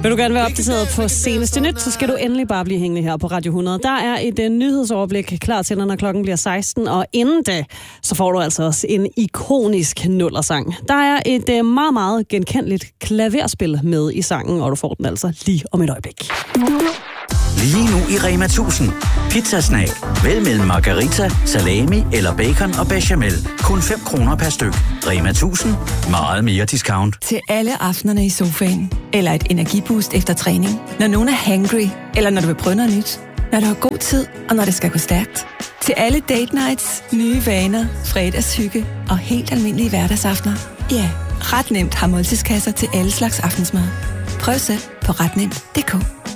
Vil du gerne være opdateret på seneste nyt, så skal du endelig bare blive hængende her på Radio 100. Der er et nyhedsoverblik klar til, når klokken bliver 16, og inden da, så får du altså også en ikonisk nullersang. Der er et meget, meget genkendeligt klaverspil med i sangen, og du får den altså lige om et øjeblik. Lige nu i Rema 1000. Pizzasnack. Vælg mellem margarita, salami eller bacon og bechamel. Kun 5 kroner per styk. Rema 1000. Meget mere discount. Til alle aftenerne i sofaen. Eller et energiboost efter træning. Når nogen er hangry. Eller når du vil prøve noget nyt. Når du har god tid, og når det skal gå stærkt. Til alle date nights, nye vaner, fredagshygge og helt almindelige hverdagsaftener. Ja, ret nemt har måltidskasser til alle slags aftensmad. Prøv selv på retnemt.dk.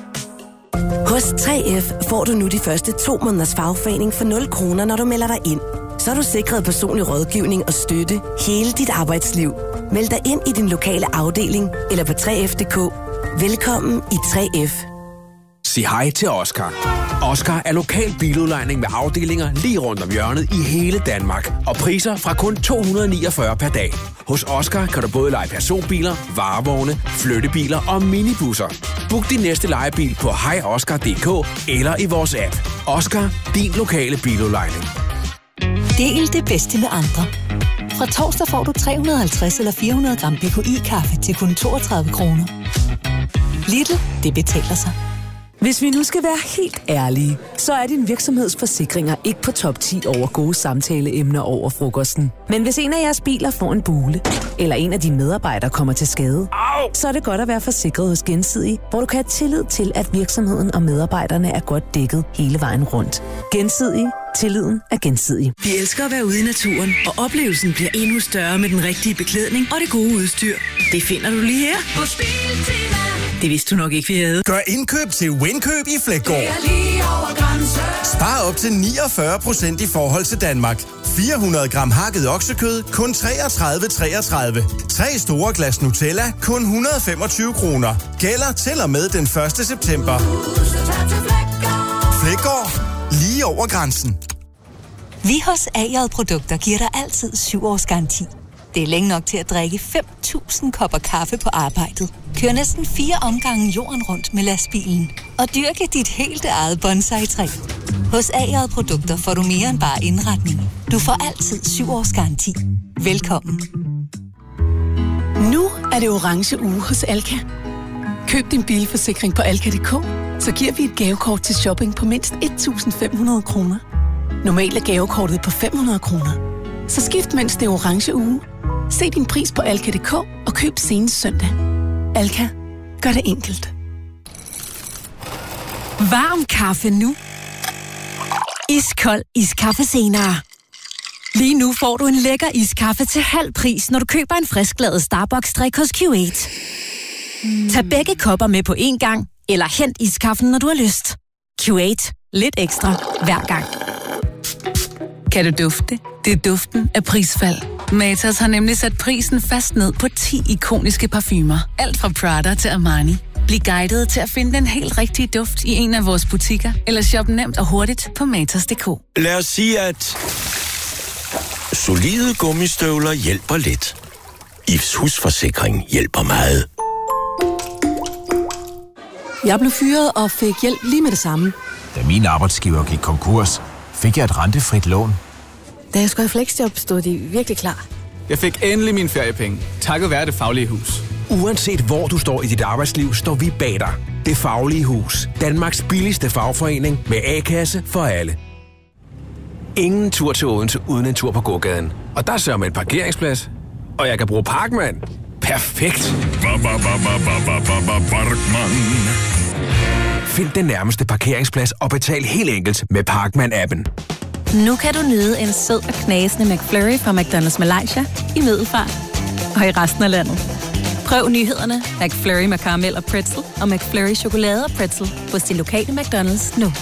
Hos 3F får du nu de første 2 måneders fagforening for 0 kroner, når du melder dig ind. Så er du sikret personlig rådgivning og støtte hele dit arbejdsliv. Meld dig ind i din lokale afdeling eller på 3F.dk. Velkommen i 3F. Sig hej til Oscar. Oscar er lokal biludlejning med afdelinger lige rundt om hjørnet i hele Danmark. Og priser fra kun 249 per dag. Hos Oscar kan du både leje personbiler, varevogne, flyttebiler og minibusser. Book din næste lejebil på hejoscar.dk eller i vores app. Oscar, din lokale biludlejning. Del det bedste med andre. Fra torsdag får du 350 eller 400 gram BKI-kaffe til kun 32 kroner. Lidl, det betaler sig. Hvis vi nu skal være helt ærlige, så er din virksomhedsforsikringer ikke på top 10 over gode samtaleemner over frokosten. Men hvis en af jeres biler får en bule, eller en af dine medarbejdere kommer til skade, så er det godt at være forsikret hos Gensidige, hvor du kan have tillid til, at virksomheden og medarbejderne er godt dækket hele vejen rundt. Gensidige. Tilliden er gensidig. Vi elsker at være ude i naturen, og oplevelsen bliver endnu større med den rigtige beklædning og det gode udstyr. Det finder du lige her på Biltema. Det vidste du nok ikke, vi havde. Gør indkøb til Winkøb i Fleggaard. Spar op til 49% i forhold til Danmark. 400 gram hakket oksekød, kun 33,33. 3 store glas Nutella, kun 125 kroner. Gælder til og med den 1. september. Fleggaard. Lige over grænsen. Vi hos A.J. Produkter giver dig altid 7 års garanti. Det er længe nok til at drikke 5.000 kopper kaffe på arbejdet. Kør næsten 4 omgange jorden rundt med lastbilen. Og dyrke dit helt eget bonsai-træ. Hos A.J. Produkter får du mere end bare indretning. Du får altid 7 års garanti. Velkommen. Nu er det orange uge hos Alka. Køb din bilforsikring på alka.dk, så giver vi et gavekort til shopping på mindst 1.500 kroner. Normalt er gavekortet på 500 kroner. Så skift mens det er orange uge. Se din pris på alka.dk og køb senest søndag. Alka. Gør det enkelt. Varm kaffe nu. Iskold iskaffe senere. Lige nu får du en lækker iskaffe til halv pris, når du køber en frisklavet Starbucks-drik hos Q8. Tag begge kopper med på én gang, eller hent iskaffen, når du har lyst. Q8. Lidt ekstra hver gang. Kan du dufte? Det er duften af prisfald. Matas har nemlig sat prisen fast ned på 10 ikoniske parfumer. Alt fra Prada til Armani. Bliv guidet til at finde den helt rigtige duft i en af vores butikker, eller shop nemt og hurtigt på matas.dk. Lad os sige, at solide gummistøvler hjælper lidt. Ifs husforsikring hjælper meget. Jeg blev fyret og fik hjælp lige med det samme. Da min arbejdsgiver gik konkurs, fik jeg et rentefrit lån. Da jeg skulle i fleksjob, stod de virkelig klar. Jeg fik endelig mine feriepenge, takket være Det Faglige Hus. Uanset hvor du står i dit arbejdsliv, står vi bag dig. Det Faglige Hus. Danmarks billigste fagforening med A-kasse for alle. Ingen tur til Odense uden en tur på gågaden. Og der sørger med en parkeringsplads. Og jeg kan bruge Parkman. Perfekt. Find den nærmeste parkeringsplads og betal helt enkelt med Parkman-appen. Nu kan du nyde en sød og knasende McFlurry fra McDonald's Malaysia i Middelfart og i resten af landet. Prøv nyhederne McFlurry med karamel og pretzel og McFlurry chokolade og pretzel hos din lokale McDonald's nu.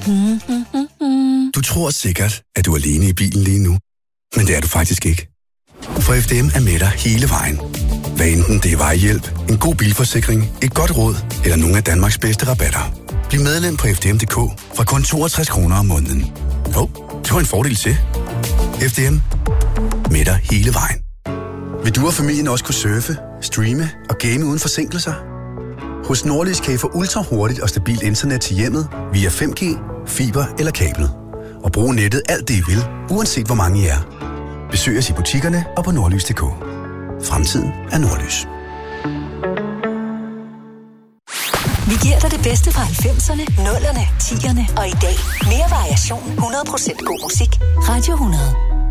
Du tror sikkert, at du er alene i bilen lige nu, men det er du faktisk ikke. For FDM er med dig hele vejen. Hvad enten det er vejhjælp, en god bilforsikring, et godt råd eller nogle af Danmarks bedste rabatter. Bliv medlem på FDM.dk fra kun 62 kroner om måneden. Det var en fordel til. FDM. Med dig hele vejen. Vil du og familien også kunne surfe, streame og game uden forsinkelser? Hos Nordlys kan I få ultra hurtigt og stabilt internet til hjemmet via 5G, fiber eller kabel. Og bruge nettet alt det I vil, uanset hvor mange I er. Besøg os i butikkerne og på nordlys.dk. Fremtiden er Nordlys. Vi giver dig det bedste fra 90'erne, 0'erne, 10'erne og i dag. Mere variation, 100% god musik. Radio 100.